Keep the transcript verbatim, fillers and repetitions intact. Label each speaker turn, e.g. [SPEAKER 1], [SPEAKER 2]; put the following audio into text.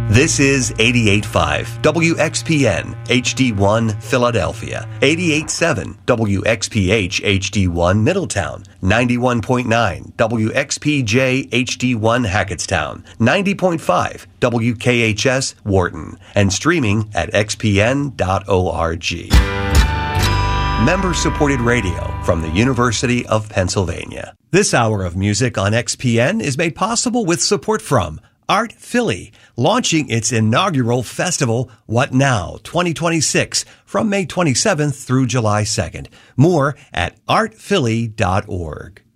[SPEAKER 1] This is eighty-eight point five W X P N H D one Philadelphia, eighty-eight point seven W X P H H D one Middletown, ninety-one point nine W X P J H D one Hackettstown, ninety point five W K H S Wharton, and streaming at x p n dot org. Member-supported radio from the University of Pennsylvania. This hour of music on X P N is made possible with support from Art Philly, launching its inaugural festival, What Now twenty twenty-six, from May twenty-seventh through July second. More at art philly dot org.